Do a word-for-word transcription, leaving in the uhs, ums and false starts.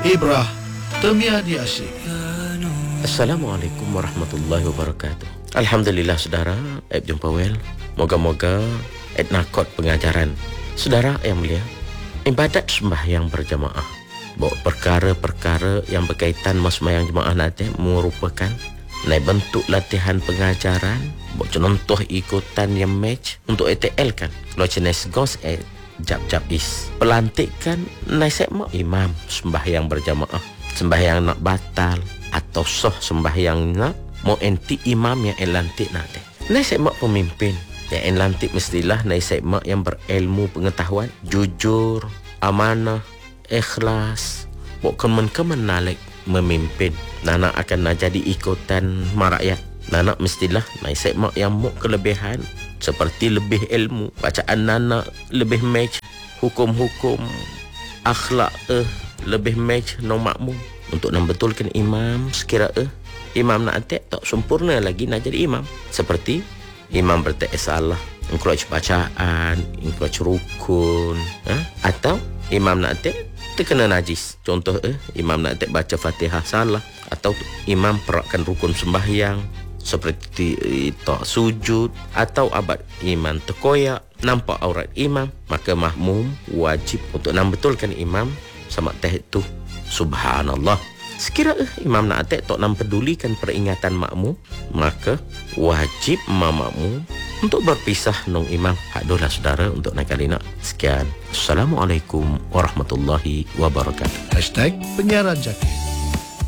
Ibrah Temiadi Asyik. Assalamualaikum warahmatullahi wabarakatuh. Alhamdulillah saudara, Aib jumpa well. Moga-moga Aib nakot pengajaran. Saudara yang mulia, ibadat sembahyang berjamaah, bahawa perkara-perkara yang berkaitan sembahyang jemaah nanti merupakan naik bentuk latihan pengajaran, buat contoh ikutan yang match untuk A T L kan. Kalau jenis gos eh jap-jap is pelantikan naik sekmak imam sembahyang berjamaah, sembahyang nak batal atau soh sembahyang nak mau enti imam yang elantik nanti. Naik sekmak pemimpin yang elantik mestilah naik sekmak yang berilmu pengetahuan, jujur, amanah, ikhlas, bukan men-kemen nalik memimpin. Nana akan nak jadi ikutan marakyat. Nana mestilah naik sekmak yang mau kelebihan seperti lebih ilmu, bacaan Nana lebih match, hukum-hukum akhlak eh lebih match nong makmum. Untuk nak betulkan imam sekira eh imam nak atek tak sempurna lagi nak jadi imam. Seperti imam bertek salah, engkau bacaan, engkau rukun, ha? Atau imam nak atek terkena najis. Contoh eh imam nak atek baca Fatihah salah, atau imam perakkan rukun sembahyang seperti tak sujud, atau abad imam terkoyak nampak aurat imam, maka makmum wajib untuk membetulkan imam sama teh itu. Subhanallah. Sekira eh, imam nak atek tak nam pedulikan peringatan makmum, maka wajib makmum untuk berpisah nong imam. Hadulah saudara untuk nak kali nak. Sekian. Assalamualaikum warahmatullahi wabarakatuh. Hashtag Penyiaran Jaki.